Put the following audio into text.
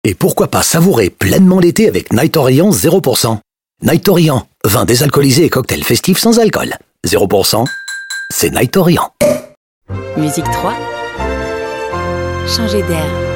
Et pourquoi pas savourer pleinement l'été avec Night Orient 0%. Night Orient, vin désalcoolisé et cocktail festif sans alcool. 0%, c'est Night Orient. Musique 3. Changer d'air.